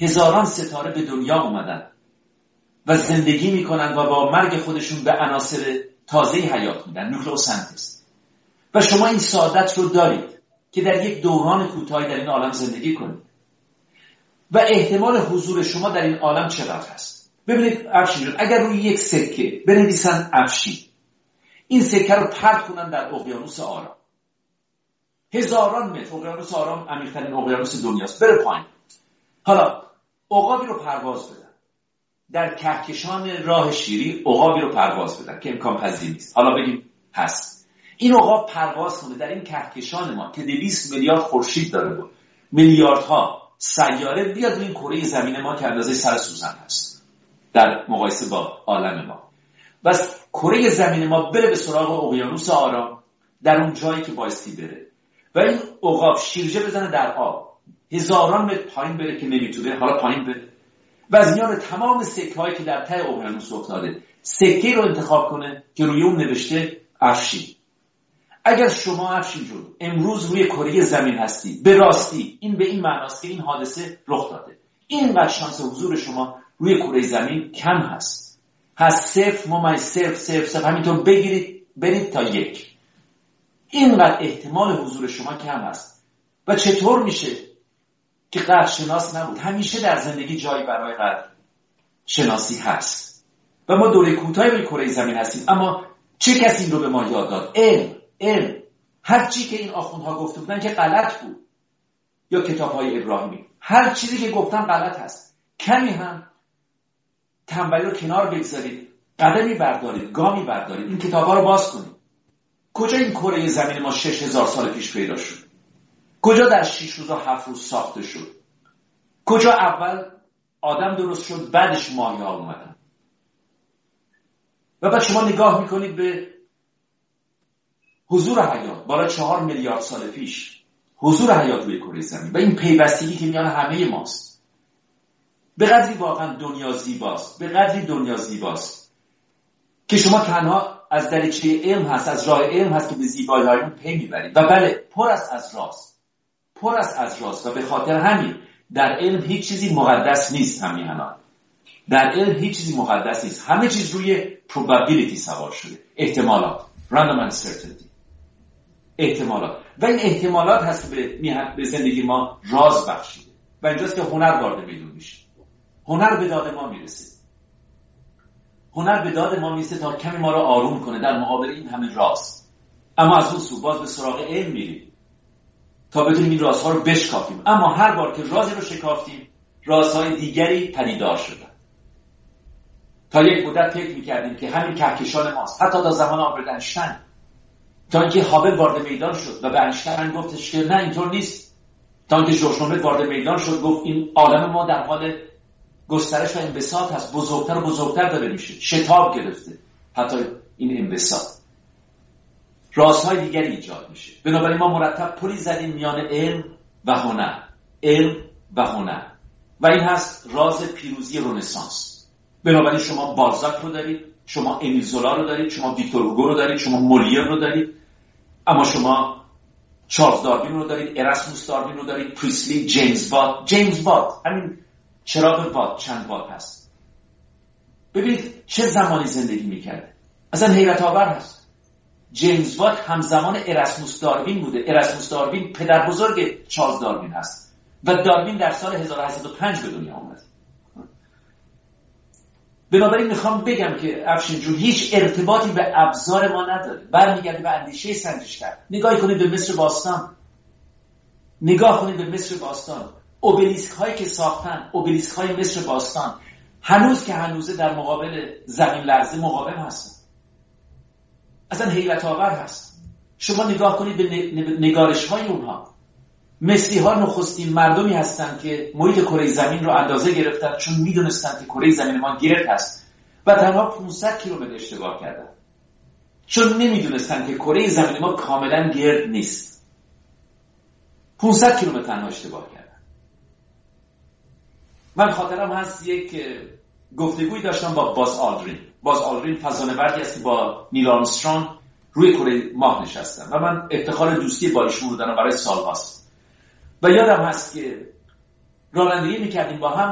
هزاران ستاره به دنیا اومدن و زندگی میکنن و با مرگ خودشون به عناصر تازه حیات میدن، نوکلئوسنتز. و شما این سعادت رو دارید که در یک دوران کوتاهی در این عالم زندگی کنید و احتمال حضور شما در این عالم چقدر هست. ببینید افشین جان، اگر روی یک سکه بنویسن افشین، این سکه رو پرت کنن در اقیانوس آرام، هزاران متر، اقیانوس آرام عمیق‌ترین اقیانوس دنیاست، بره پایین. حالا عقابی رو پرواز بدن در کهکشان راه شیری، عقابی رو پرواز بدن که امکان پذیر نیست، حالا بگیم هست. این عقاب پرواز کنه در این کهکشان ما که 200 میلیارد خورشید داره و میلیاردها سیاره، بیاد روی این کره زمین ما که اندازه سر سوزن هست در مقایسه با عالم ما. بس کره زمین ما بره به سراغ اقیانوس آرام در اون جایی که بایستی بره و این عقاب شیرجه بزنه در آب، هزاران متر پایین بره که نمیتونه، حالا پایین بره و از میان تمام سکه‌هایی که در ته اقیانوس افتاده سکه‌ای رو انتخاب کنه که روی اون نوشته افشین. اگر شما افشین جون امروز روی کره زمین هستی، به راستی این به این معناست که این حادثه رخ داده، اینقدر شانس حضور شما روی کره زمین کم هست 0.000 همینطور بگیرید برید تا 1. اینقدر احتمال حضور شما کم هست. و چطور میشه که قدر شناس نبود؟ همیشه در زندگی جایی برای قدر شناسی هست و ما دوره کوتاهی روی کره زمین هستیم. اما چه کسی این رو به ما یاد داد؟ علم. هر چی که این آخوندها گفته بودن که غلط بود، یا کتاب‌های ابراهیمی، هر چیزی که گفتن غلط هست. کمی هم تنبلی رو کنار بگذارید، قدمی بردارید، گامی بردارید، این کتاب‌ها رو باز کنید. کجا این کره زمین ما 6000 سال پیش پیدا شد؟ کجا در 6 روز و 7 روز ساخته شد؟ کجا اول آدم درست شد بعدش ماهی‌ها اومدن؟ و بعد شما نگاه میکنید به حضور حیات بالا 4 میلیارد سال پیش، حضور حیات روی کره زمین و این پیوستگی که میان همه ماست. به قدری واقعا دنیا زیباست که شما تنها از دریچه علم هست، از راه علم هست که به زیبایی‌های اون پی میبرید. و بله، پر است از راز و به خاطر همین در علم هیچ چیزی مقدس نیست. در علم هیچ چیزی مقدس نیست، همه چیز روی probability سوار شده، احتمالات، random uncertainty، احتمالات. و این احتمالات هست که به زندگی ما راز بخشیده و اینجاست که هنر وارد میدون میشه. هنر به داد ما میرسه تا کمی ما رو آروم کنه در مقابل این همه راز. اما از اون سو باز به سراغ علم میریم تا بتونیم این رازها رو بشکافیم. اما هر بار که رازی رو شکافتیم، رازهای دیگری پدیدار شدن. تا یک مدت فکر میکردیم که همین کهکشان ماست، حتی تا زمان آلبرت اینشتین، تا اینکه هابل وارد میدان شد و به اینشتین گفتش که نه اینطور نیست. تا اینکه ژورژ نومت وارد میدان شد گفت این عالم ما در حال گسترش و انبساط هست، بزرگتر و بزرگتر داره میشه، شتاب گرفته حتی این انبساط. رازهای دیگری ایجاد میشه. بنابراین ما مرتب پلی زدیم میان علم و هنر و این هست راز پیروزی رنسانس. بنابراین شما بالزاک رو دارید، شما امیل زولا رو دارید، شما ویکتور هوگو رو دارید، شما مولیر رو دارید، اما شما چارلز داروین رو دارید، اراسموس داروین رو دارید، پریسلی، جیمز وات، همین چراغ وات چند وات هست. ببینید چه زمانی زندگی میکرده، اصلا حیرت آور هست. جیمز وات همزمان اراسموس داروین بوده. اراسموس داروین پدر بزرگ چارلز داروین هست و داروین در سال 1805 به دنیا آمد. بنابراین میخوام بگم که افشین جون هیچ ارتباطی به ابزار ما نداره، برمیگرده به اندیشه سنجشگر. نگاه کنید به مصر باستان، اوبلیسک هایی که ساختن، اوبلیسک های مصر باستان هنوز که هنوزه در مقابل زمین لرزه مقاوم هستن. اصلا حیرت آور هست. شما نگاه کنید به نگارش های اونها. مصری ها نخستین مردمی هستند که محیط کره زمین رو اندازه گرفتن، چون میدونستند که کره زمین ما گرد هست و تنها 500 کیلومتر اشتباه کردن، چون نمیدونستند که کره زمین ما کاملا گرد نیست. 500 کیلومتر تنها اشتباه کردن. من خاطرم هست یک گفتگویی داشتم با باز آلدرین فضانوردی است که با نیل آرمسترونگ روی کره ماه نشستن و من افتخار دوستی با ایشون رو دارم برای سال‌هاست. و یادم هست که رانندگی میکردیم با هم